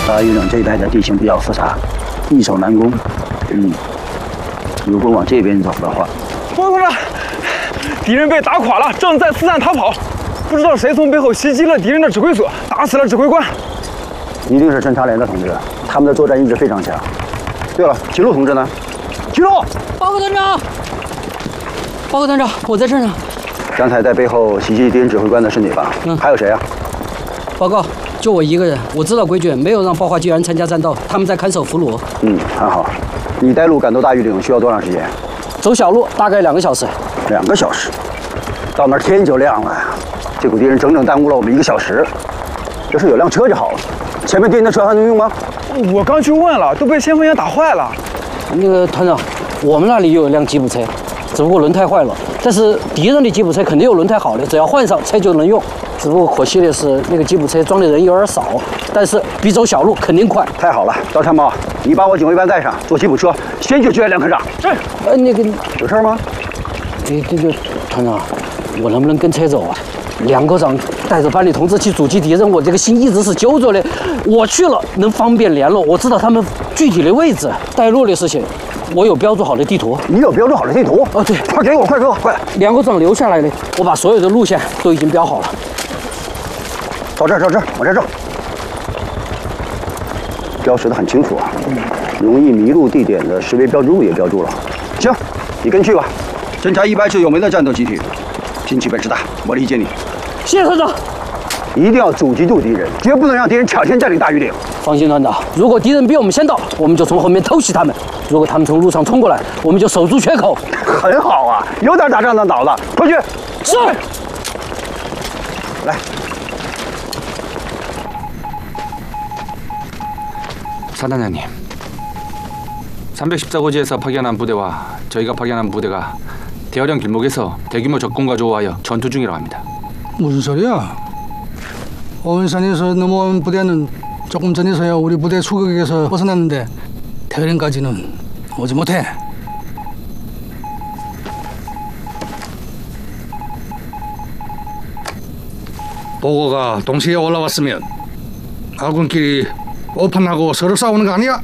大峪岭这一带的地形比较复杂，易守难攻。如果往这边走的话， 报告了，敌人被打垮了，正在四散逃跑。不知道谁从背后袭击了敌人的指挥所，打死了指挥官。 一定是侦察连的同志，他们的作战意志非常强。对了，齐禄同志呢？齐禄， 报告团长。报告团长，我在这呢。 刚才在背后袭击敌人指挥官的是你吧？还有谁啊？ 报告，就我一个人。我知道规矩，没有让爆化机员参加战斗，他们在看守俘虏。 很好。你带路赶到大峪岭需要多长时间？ 走小路大概2个小时。 2个小时，到那儿天就亮了呀。这股敌人整整耽误了我们1个小时。要是有辆车就好了。前面敌人的车还能用吗？ 我刚去问了，都被先锋员打坏了。 那个团长，我们那里有一辆吉普车，只不过轮胎坏了。但是敌人的吉普车肯定有轮胎好的，只要换上车就能用。只不过可惜的是，那个吉普车装的人有点少，但是比走小路肯定快。 太好了，赵参谋，你把我警卫班带上，坐吉普车，先去支援梁科长。 是。 那个有事吗？ 这个团长，我能不能跟车走啊？梁科长带着班里同志去阻击敌人，我这个心一直是揪着的。我去了能方便联络，我知道他们具体的位置。带路的事情，我有标注好的地图。 你有标注好的地图？ 哦，对， 快给我，快给我，快！ 梁科长留下来的，我把所有的路线都已经标好了。 照这儿，往这儿照。标识的很清楚啊，容易迷路地点的识别标志物也标注了。行，你跟去吧。侦察100是有名的战斗集体，进取本事大，我理解你。 谢谢团长。 一定要阻击住敌人，绝不能让敌人抢先占领大峪岭。 放心，团长，如果敌人比我们先到，我们就从后面偷袭他们；如果他们从路上冲过来，我们就守住缺口。 很好啊，有点打仗的脑子，快去！ 是。 来。 사단장님, 314고지에서 파견한 부대와 저희가 파견한 부대가 대화령 길목에서 대규모 적군과 조우하여 전투 중이라고 합니다. 무슨 소리야? 어원산에서 넘어온 부대는 조금 전에서야 우리 부대 추격에서 벗어났는데 대화령까지는 오지 못해. 보고가 동시에 올라왔으면 아군끼리 오판하고 서로 싸우는 거 아니야?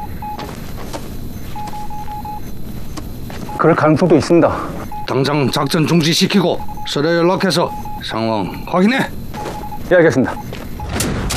그럴 가능성도 있습니다. 당장 작전 중지시키고 서로 연락해서 상황 확인해. 예, 알겠습니다.